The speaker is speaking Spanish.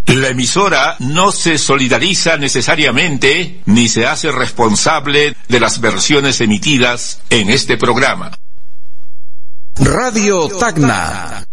La emisora no se solidariza necesariamente ni se hace responsable de las versiones emitidas en este programa. Radio Tacna.